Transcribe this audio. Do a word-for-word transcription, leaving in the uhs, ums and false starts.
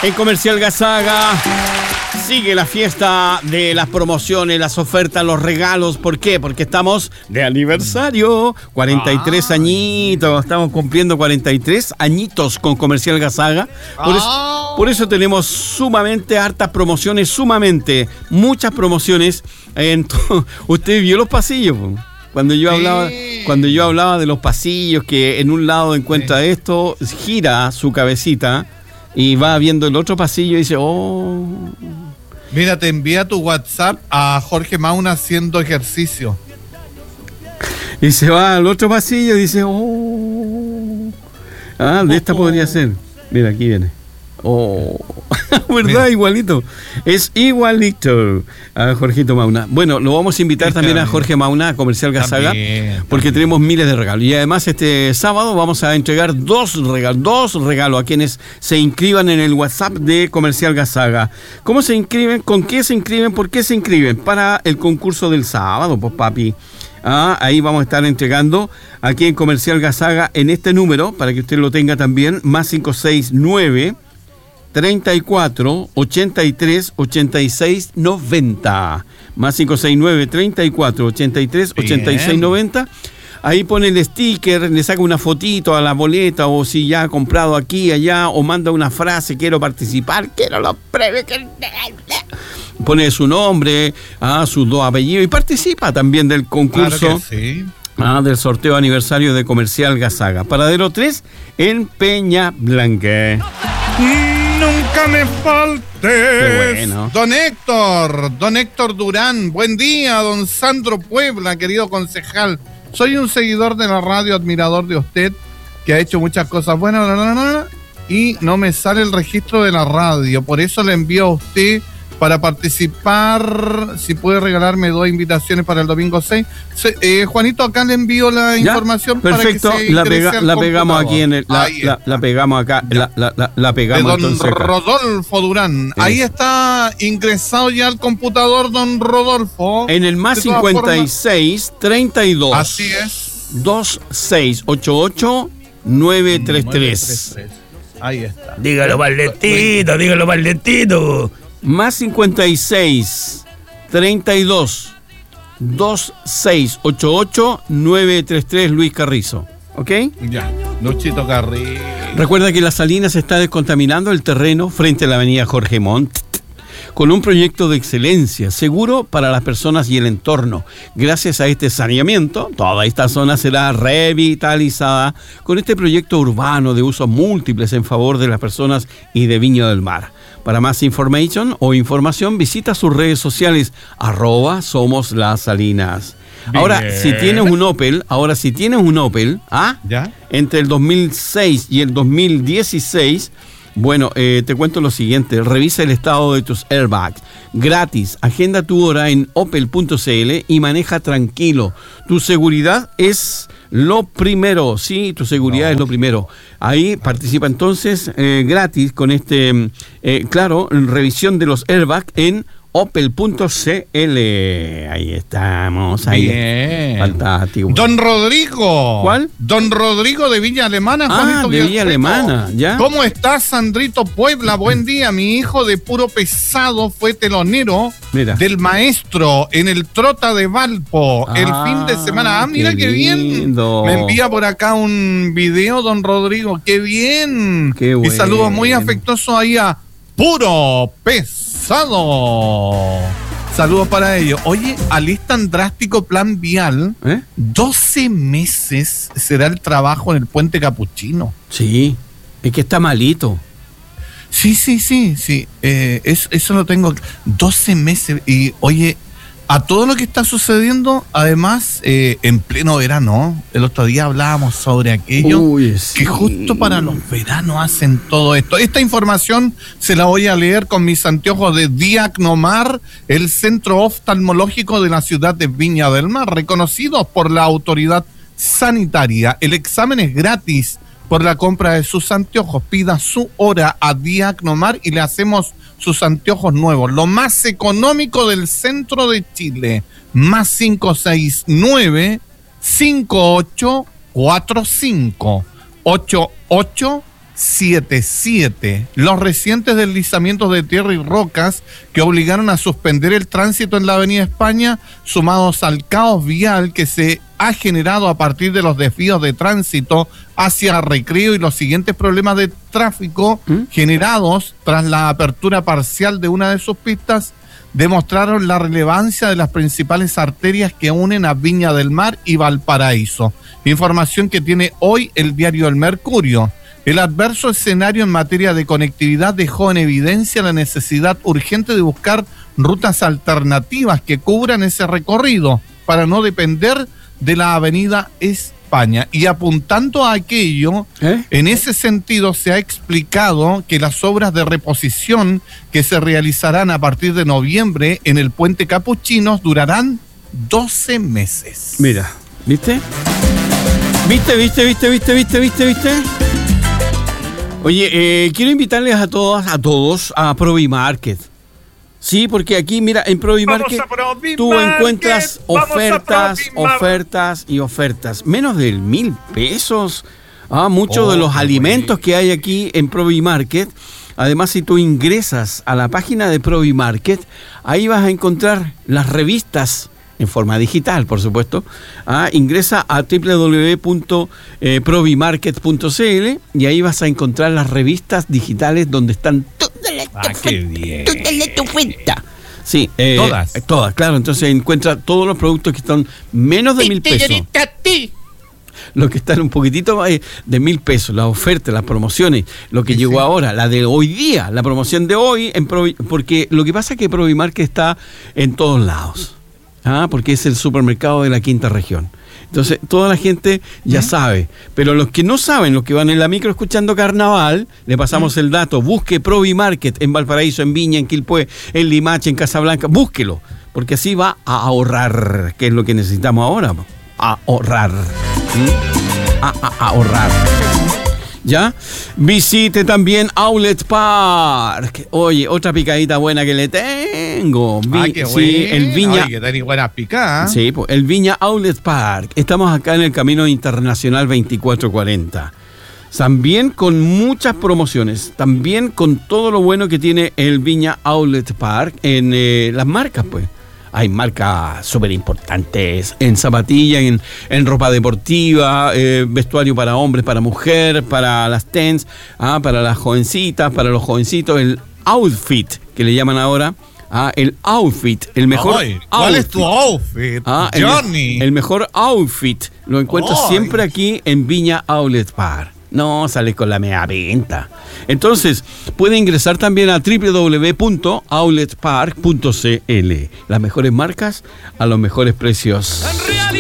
En Comercial Gazaga sigue la fiesta de las promociones, las ofertas, los regalos. ¿Por qué? Porque estamos de aniversario. cuarenta y tres ah, añitos. Estamos cumpliendo cuarenta y tres añitos con Comercial Gazaga. Por, ah. eso, por eso tenemos sumamente hartas promociones, sumamente muchas promociones. En to- Usted vio los pasillos, cuando yo hablaba, sí. cuando yo hablaba de los pasillos, que en un lado encuentra sí. esto, gira su cabecita y va viendo el otro pasillo y dice, oh. Mira, te envía tu WhatsApp a Jorge Mauna haciendo ejercicio. Y se va al otro pasillo y dice, oh. Ah, de esta oh, podría ser. Mira, aquí viene. Oh, ¿verdad? Mira. Igualito. Es igualito a Jorgito Mauna. Bueno, lo vamos a invitar sí, también a Jorge Mauna a Comercial Gazaga, también, porque también. tenemos miles de regalos. Y además este sábado vamos a entregar dos regalos, dos regalos a quienes se inscriban en el WhatsApp de Comercial Gazaga. ¿Cómo se inscriben? ¿Con qué se inscriben? ¿Por qué se inscriben? Para el concurso del sábado, pues papi. Ah, ahí vamos a estar entregando aquí en Comercial Gazaga en este número, para que usted lo tenga también, más cinco seis nueve treinta y cuatro, ochenta y tres, ochenta y seis, noventa. Más cinco seis nueve, treinta y cuatro, ochenta y tres, ochenta y seis, noventa. Ahí pone el sticker, le saca una fotito a la boleta, o si ya ha comprado aquí, allá, o manda una frase, quiero participar, quiero los premios. Pone su nombre, ah, sus dos apellidos y participa también del concurso. Claro que sí. Ah, del sorteo aniversario de Comercial Gazaga. Paradero tres en Peña Blanca. Nunca me faltes. Qué bueno. Don Héctor, don Héctor Durán, buen día, don Sandro Puebla, querido concejal. Soy un seguidor de la radio, admirador de usted, que ha hecho muchas cosas buenas, bla, bla, bla, y no me sale el registro de la radio. Por eso le envío a usted para participar. Si puede regalarme dos invitaciones para el domingo seis. Se, eh, Juanito, acá le envío la ¿Ya? información. Perfecto, para que se la, pega, la pegamos aquí en el. La, la, la pegamos acá. La, la, la, la pegamos de don entonces acá. Rodolfo Durán. Sí. Ahí está ingresado ya al computador, don Rodolfo. En el más cincuenta y seis, treinta y dos. Así es. veintiséis ochenta y ocho, novecientos treinta y tres. Ahí está. Dígalo más lentito, dígalo más lentito. Más cincuenta y seis, treinta y dos, veintiséis ochenta y ocho, novecientos treinta y tres, Luis Carrizo. ¿Ok? Ya, Luchito Carrizo. Recuerda que La Salinas está descontaminando el terreno frente a la avenida Jorge Montt, con un proyecto de excelencia, seguro para las personas y el entorno. Gracias a este saneamiento, toda esta zona será revitalizada con este proyecto urbano de usos múltiples en favor de las personas y de Viña del Mar. Para más information o información, visita sus redes sociales, arroba Somos Las Salinas. Bien. Ahora, si tienes un Opel, ahora si tienes un Opel, ¿ah? ¿Ya? Entre el dos mil seis y el dos mil dieciséis, bueno, eh, te cuento lo siguiente, revisa el estado de tus airbags, gratis, agenda tu hora en opel punto c l y maneja tranquilo. Tu seguridad es lo primero, sí, tu seguridad no. es lo primero. Ahí participa entonces eh, gratis con este, eh, claro, revisión de los airbags en opel punto c l. Ahí estamos, ahí. Bien. Fantástico. Don Rodrigo. ¿Cuál? Don Rodrigo de Villa Alemana. Ah, Juanito de Villa Alemana, ya. ¿Cómo estás, Sandrito Puebla? Buen día. Mi hijo de puro pesado fue telonero mira. del maestro en el Trota de Valpo ah, el fin de semana. Ah, mira qué, qué bien. Me envía por acá un video, don Rodrigo. Qué bien. Qué bueno. Y saludos muy afectuosos ahí a Puro Pesado. Saludos para ellos. Oye, alistan drástico plan vial. ¿Eh? doce meses será el trabajo en el puente Capuchino. Sí, es que está malito. Sí, sí, sí, sí. Eh, eso, eso lo tengo. doce meses. Y oye, a todo lo que está sucediendo, además, eh, en pleno verano, el otro día hablábamos sobre aquello, Uy, sí. que justo para los veranos hacen todo esto. Esta información se la voy a leer con mis anteojos de Diagnomar, el centro oftalmológico de la ciudad de Viña del Mar, reconocidos por la autoridad sanitaria. El examen es gratis por la compra de sus anteojos. Pida su hora a Diagnomar y le hacemos sus anteojos nuevos, lo más económico del centro de Chile. Más cinco seis nueve, cinco ocho cuatro cinco, ocho ocho setenta y siete. Los recientes deslizamientos de tierra y rocas que obligaron a suspender el tránsito en la Avenida España, sumados al caos vial que se ha generado a partir de los desvíos de tránsito hacia Recreo y los siguientes problemas de tráfico ¿Mm? generados tras la apertura parcial de una de sus pistas, demostraron la relevancia de las principales arterias que unen a Viña del Mar y Valparaíso. Información que tiene hoy el diario El Mercurio. El adverso escenario en materia de conectividad dejó en evidencia la necesidad urgente de buscar rutas alternativas que cubran ese recorrido para no depender de la Avenida España. Y apuntando a aquello, ¿Eh? en ese sentido se ha explicado que las obras de reposición que se realizarán a partir de noviembre en el Puente Capuchinos durarán doce meses. Mira, ¿viste? ¿Viste, viste, viste, viste, viste, viste, viste? Oye, eh, quiero invitarles a todas, a todos a Provimarket. Sí, porque aquí, mira, en Provimarket tú encuentras ofertas, ofertas y ofertas. Menos de mil pesos. Ah, muchos oh, de los alimentos que hay aquí en Provimarket. Además, si tú ingresas a la página de Provimarket, ahí vas a encontrar las revistas en forma digital, por supuesto. Ah, ingresa a doble u doble u doble u punto provimarket punto c l y ahí vas a encontrar las revistas digitales donde están todas las ah, qué bien. todas las ofertas. Sí, eh, todas. Todas, claro. Entonces encuentra todos los productos que están menos de mil pesos. Lo que están un poquitito de mil pesos, las ofertas, las promociones, lo que sí, llegó sí. ahora, la de hoy día, la promoción de hoy, en Provi, porque lo que pasa es que Provimarket está en todos lados. Ah, porque es el supermercado de la quinta región. Entonces, toda la gente ya ¿Mm? sabe. Pero los que no saben, los que van en la micro escuchando Carnaval, le pasamos ¿Mm? el dato. Busque Provimarket en Valparaíso, en Viña, en Quilpué, en Limache, en Casablanca. Búsquelo, porque así va a ahorrar, que es lo que necesitamos ahora. A ahorrar. ¿Mm? A, a, a ahorrar. ¿Ya? Visite también Outlet Park. Oye, otra picadita buena que le tengo. Vi, ah, qué sí, bueno. el Viña. Ay, que tenés buenas picadas. Sí, pues, el Viña Outlet Park. Estamos acá en el Camino Internacional veinticuatro cuarenta. También con muchas promociones. También con todo lo bueno que tiene el Viña Outlet Park en eh, las marcas, pues. Hay marcas súper importantes en zapatillas, en, en ropa deportiva, eh, vestuario para hombres, para mujeres, para las tens, ah, para las jovencitas, para los jovencitos, el outfit, que le llaman ahora, ah, el outfit, el mejor Ay, ¿cuál outfit. es tu outfit, ah, Johnny? El, el mejor outfit lo encuentras Ay. siempre aquí en Viña Outlet Park. No, sales con la media pinta. Entonces, puede ingresar también a doble u doble u doble u punto outlet park punto c l. Las mejores marcas a los mejores precios.